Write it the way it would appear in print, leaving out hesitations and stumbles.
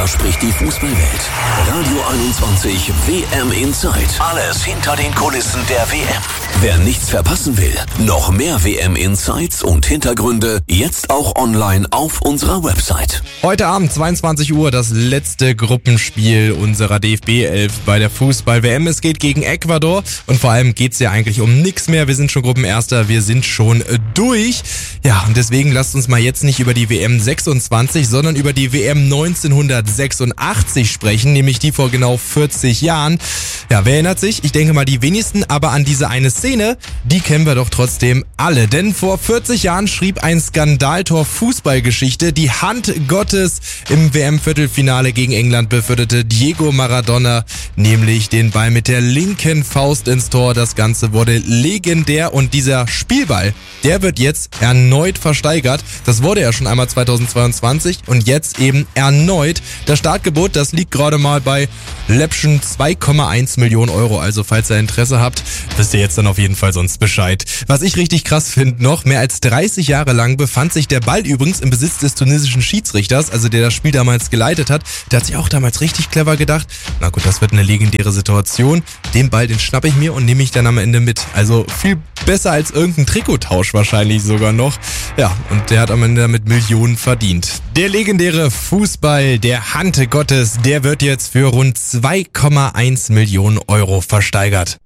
Da spricht die Fußballwelt. Radio 21 WM Insight. Alles hinter den Kulissen der WM. Wer nichts verpassen will, noch mehr WM Insights und Hintergründe jetzt auch online auf unserer Website. Heute Abend 22 Uhr das letzte Gruppenspiel unserer DFB 11 bei der Fußball-WM. Es geht gegen Ecuador und vor allem geht's ja eigentlich um nichts mehr. Wir sind schon Gruppenerster, wir sind schon durch. Ja, und deswegen lasst uns mal jetzt nicht über die WM 26, sondern über die WM 1986 sprechen, nämlich die vor genau 40 Jahren. Ja, wer erinnert sich? Ich denke mal die wenigsten, aber an diese eine Szene, die kennen wir doch trotzdem alle. Denn vor 40 Jahren schrieb ein Skandaltor Fußballgeschichte. Die Hand Gottes im WM-Viertelfinale gegen England beförderte Diego Maradona nämlich den Ball mit der linken Faust ins Tor. Das Ganze wurde legendär und dieser Spielball, der wird jetzt erneut versteigert. Das wurde ja schon einmal 2022 und jetzt eben erneut. Das Startgebot, das liegt gerade mal bei läppschen 2,1 Millionen Euro. Also falls ihr Interesse habt, wisst ihr jetzt dann auf jeden Fall sonst Bescheid. Was ich richtig krass finde noch, mehr als 30 Jahre lang befand sich der Ball übrigens im Besitz des tunesischen Schiedsrichters, also der das Spiel damals geleitet hat. Der hat sich auch damals richtig clever gedacht. Na gut, das wird eine legendäre Situation. Den Ball, den schnapp ich mir und nehme ich dann am Ende mit. Also viel besser als irgendein Trikottausch wahrscheinlich sogar noch. Ja, und der hat am Ende damit Millionen verdient. Der legendäre Fußball der Hand Gottes, der wird jetzt für rund 2,1 Millionen Euro versteigert.